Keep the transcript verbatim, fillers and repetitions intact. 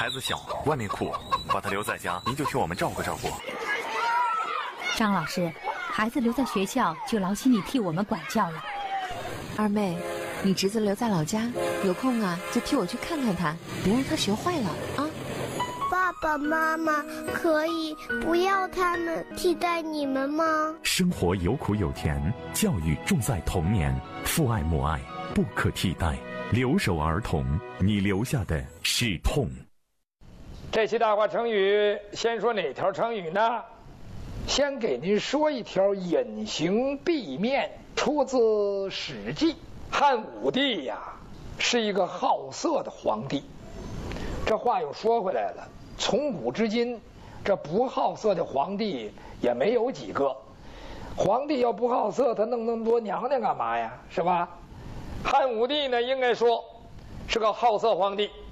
孩子小，外面苦，把他留在家，您就替我们照顾照顾。 张老师，孩子留在学校就劳心你替我们管教了。 二妹，你侄子留在老家，有空啊就替我去看看他，别让他学坏了啊。 爸爸妈妈可以不要他们替代你们吗？ 生活有苦有甜，教育重在童年，父爱母爱不可替代。留守儿童，你留下的是痛。 这期大话成语，先说哪条成语呢？先给您说一条隐形壁面，出自《史记》。汉武帝呀，是一个好色的皇帝。这话又说回来了，从古至今，这不好色的皇帝也没有几个。皇帝要不好色，他弄那么多娘娘干嘛呀？是吧？汉武帝呢，应该说是个好色皇帝。